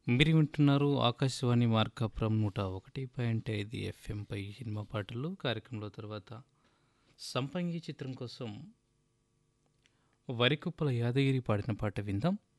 మీరు వింటున్నారు ఆకాశవాణి మార్కాపురం 101.5 ఎఫ్ఎంపై సినిమా పాటలు కార్యక్రమంలో తర్వాత సంపంగి చిత్రం కోసం వరికుప్పల యాదగిరి పాడిన పాట విందాం.